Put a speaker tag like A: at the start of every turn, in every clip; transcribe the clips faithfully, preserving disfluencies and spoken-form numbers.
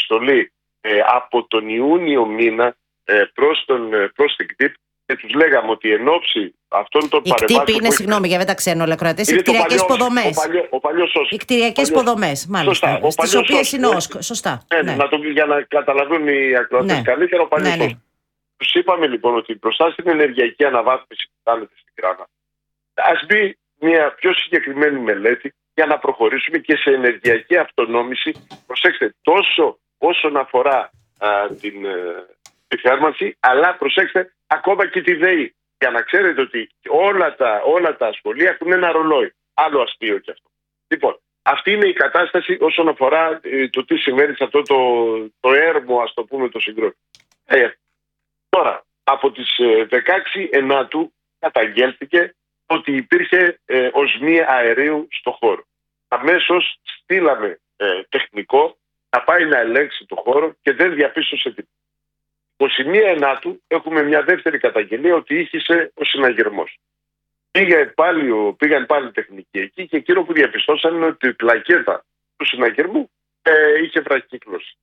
A: επιστολή ε, από τον Ιούνιο μήνα ε, προς, τον, ε, προς την ΚΤΙΠ και τους λέγαμε ότι εν ώψη αυτών των παρεμβάσεων.
B: Η ΚΤΙΠ είναι, συγγνώμη για δεν τα ξένο ολοκληρωτές, οι κτηριακές υποδομές.
A: Ο παλιός ΩΣΚ.
B: Οι κτηριακές υποδομές, μάλιστα. Στις οποίες είναι ο ΩΣΚ. Σωστά.
A: Ναι, ναι. Να το, για να καταλαβαίνουν οι ακροατές ναι. καλύτερα, ο παλιός ναι, ναι. ΩΣΚ. Τους είπαμε λοιπόν ότι μπροστά στην ενεργειακή αναβάθμιση που κάνετε στην Κράνα, ας μπει μια πιο συγκεκριμένη μελέτη για να προχωρήσουμε και σε ενεργειακή αυτονόμηση. Προσέξτε, τόσο όσον αφορά α, την, ε, τη θέρμανση, αλλά προσέξτε ακόμα και τη ΔΕΗ. Για να ξέρετε ότι όλα τα, όλα τα σχολεία έχουν ένα ρολόι. Άλλο αστείο κι αυτό. Λοιπόν, αυτή είναι η κατάσταση όσον αφορά ε, το τι συμβαίνει σε αυτό το, το έρμο, ας το πούμε, το συγκρότημα. Ε, τώρα, από τις ε, δεκαέξι Ενάτου καταγγέλθηκε ότι υπήρχε ε, οσμή αερίου στο χώρο. Αμέσως στείλαμε ε, τεχνικό να πάει να ελέγξει το χώρο και δεν διαπίστωσε τίποτα. είκοσι μία Ενάτου έχουμε μια δεύτερη καταγγελία ότι ήχησε ο συναγερμός. Πήγαν πάλι, πήγαν πάλι τεχνικοί εκεί και εκείνο που διαπιστώσαν είναι ότι η πλακέτα του συναγερμού ε, είχε βραχυκύκλωση.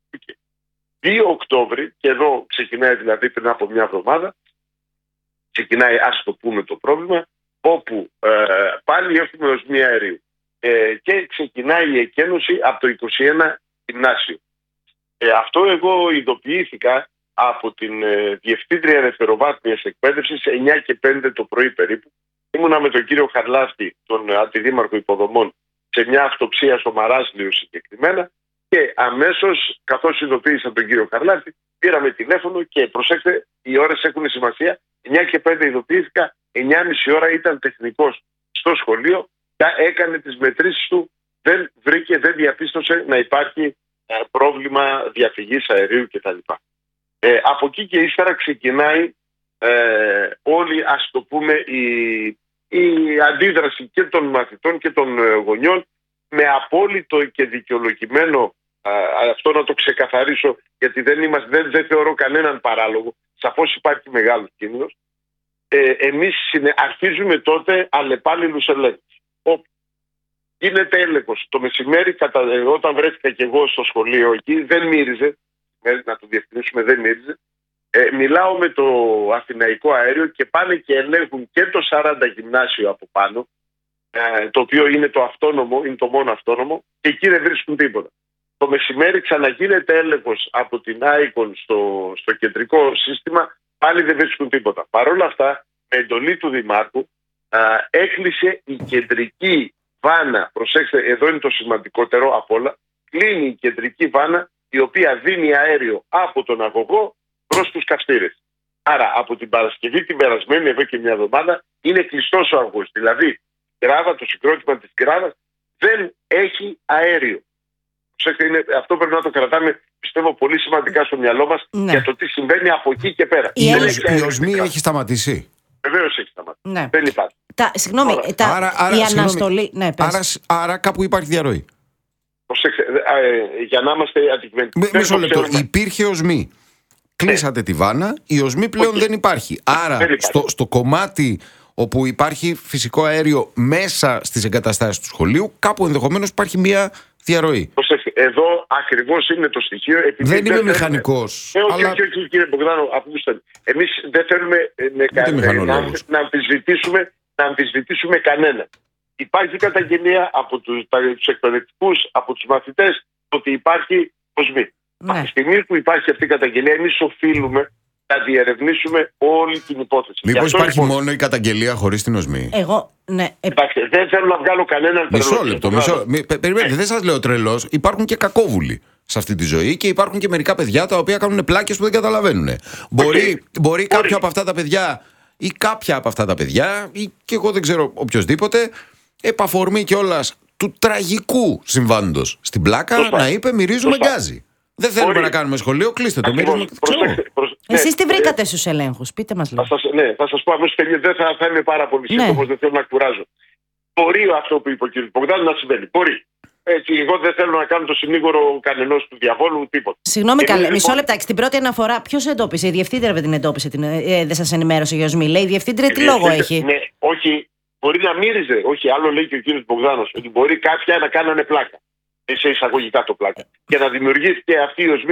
A: δύο Οκτώβρη, και εδώ ξεκινάει δηλαδή πριν από μια εβδομάδα, ξεκινάει ας το πούμε το πρόβλημα, όπου ε, πάλι έχουμε οσμή αερίου. Ε, και ξεκινάει η εκένωση από το είκοσι ένα γυμνάσιο. Ε, αυτό εγώ ειδοποιήθηκα από την ε, Διευθύντρια Δευτεροβάθμιας Εκπαίδευσης εννιά και πέντε το πρωί περίπου. Ήμουνα με τον κύριο Χαρλάφτη, τον Αντιδήμαρχο Υποδομών, σε μια αυτοψία στο Μαράσλιο συγκεκριμένα και αμέσως, καθώς ειδοποίησα τον κύριο Χαρλάφτη, πήραμε τηλέφωνο και προσέξτε, οι ώρες έχουν σημασία. εννιά και πέντε ειδοποιήθηκα, εννιά και μισή ώρα ήταν τεχνικός στο σχολείο, έκανε τις μετρήσεις του, δεν βρήκε, δεν διαπίστωσε να υπάρχει ε, πρόβλημα διαφυγής αερίου κτλ. Ε, από εκεί και ύστερα ξεκινάει ε, όλη, ας το πούμε, η, η αντίδραση και των μαθητών και των ε, γονιών με απόλυτο και δικαιολογημένο, ε, αυτό να το ξεκαθαρίσω γιατί δεν, είμαστε, δεν, δεν θεωρώ κανέναν παράλογο, σαφώς υπάρχει μεγάλος κίνδυνος. Ε, εμείς αρχίζουμε τότε αλλεπάλληλους ελέγχους. Όπου γίνεται έλεγχος. Το μεσημέρι, κατα... όταν βρέθηκα και εγώ στο σχολείο εκεί, δεν μύριζε, να το διευκρινίσουμε, δεν μύριζε. Ε, μιλάω με το Αθηναϊκό Αέριο και πάνε και ελέγχουν και το σαράντα γυμνάσιο από πάνω, ε, το οποίο είναι το αυτόνομο, είναι το μόνο αυτόνομο, και εκεί δεν βρίσκουν τίποτα. Το μεσημέρι ξαναγίνεται έλεγχος από την Άικον στο, στο κεντρικό σύστημα, πάλι δεν βρίσκουν τίποτα. Παρ' όλα αυτά, με εντολή του Δημάρχου, α, έκλεισε η κεντρική βάνα, προσέξτε, εδώ είναι το σημαντικότερο απ' όλα, κλείνει η κεντρική βάνα η οποία δίνει αέριο από τον αγωγό προς τους καυστήρες. Άρα από την Παρασκευή την περασμένη, εδώ και μια εβδομάδα, είναι κλειστός ο αγωγός. Δηλαδή, η Γκράβα, το συγκρότημα της Γκράβας δεν έχει αέριο. Προσέξτε, είναι, αυτό πρέπει να το κρατάμε, πιστεύω, πολύ σημαντικά στο μυαλό μας, ναι, για το τι συμβαίνει από εκεί και πέρα.
C: Η, η οσμή έχει σταματήσει.
A: Βεβαίως έχει σταματήσει.
B: Ναι.
A: Δεν υπάρχει.
B: Τα, συγγνώμη, τα,
C: άρα, άρα,
B: η αναστολή. Ναι,
C: άρα, άρα κάπου υπάρχει διαρροή.
A: Προσέξτε, ε, για να είμαστε αντικειμενικοί.
C: Μισό λεπτό. Υπήρχε οσμή. Κλείσατε ναι. τη βάνα, η οσμή πλέον okay. δεν υπάρχει. Άρα δεν υπάρχει. Στο, στο κομμάτι όπου υπάρχει φυσικό αέριο μέσα στις εγκαταστάσεις του σχολείου, κάπου ενδεχομένως υπάρχει μια διαρροή.
A: Προσέξτε, εδώ ακριβώς είναι το στοιχείο.
C: Δεν είμαι μηχανικός.
A: Ε, όχι, αλλά... όχι, όχι, κύριε Μπογδάνο, ακούστε. Εμείς δεν θέλουμε με κα... να, να, αμφισβητήσουμε, να αμφισβητήσουμε κανένα. Υπάρχει καταγγελία από τους, τους εκπαιδευτικούς, από τους μαθητές, ότι υπάρχει οσμή. Ναι. Από τη στιγμή που υπάρχει αυτή η καταγγελία, εμείς οφείλουμε να διερευνήσουμε όλη την υπόθεση.
C: Μήπως υπάρχει λοιπόν μόνο η καταγγελία χωρίς την οσμή?
B: Εγώ, ναι.
A: Κοιτάξτε, δεν θέλω να βγάλω κανέναν τρελό.
C: Μισό λεπτό, μισό. Περιμένετε, ναι. δεν σας λέω τρελός. Υπάρχουν και κακόβουλοι σε αυτή τη ζωή και υπάρχουν και μερικά παιδιά τα οποία κάνουν πλάκες που δεν καταλαβαίνουν. Okay. Μπορεί, μπορεί κάποιο μπορεί. από αυτά τα παιδιά ή κάποια από αυτά τα παιδιά, ή και εγώ δεν ξέρω οποιοδήποτε, επαφορμή κιόλας του τραγικού συμβάντος στην πλάκα, Σωστά. να είπε μυρίζουμε γκάζι. Δεν θέλουμε Μπορεί. να κάνουμε σχολείο, κλείστε το. Μυρίζουμε...
B: Εσείς τι βρήκατε ε, στους ελέγχους, πείτε μας λίγο.
A: Θα σας, ναι, θα σας πω αμέσως, δεν θα, θα είμαι πάρα πολύ σύντομος, ναι. δεν θέλω να κουράζω. Μπορεί αυτό που είπε ο κ. Μπογδάνου να συμβαίνει. Μπορεί. Έτσι, εγώ δεν θέλω να κάνω το συνήγορο κανενός του διαβόλου, τίποτα.
B: Συγγνώμη, καλέ, λοιπόν... μισό λεπτάκι. Στην πρώτη αναφορά, ποιος εντόπισε? Η διευθύντρια δεν την εντόπισε, την, ε, δεν σας ενημέρωσε η οσμή? Λέει η διευθύντρια τι λόγο έχει?
A: Ναι, όχι, μπορεί να μύριζε. Όχι, άλλο λέει και ο κ. Μπογδάνος, ότι μπορεί κάποια να κάνανε πλάκα. Σε εισαγωγικά το πλάκα. Και να δημιουργήθηκε αυτή η οσμή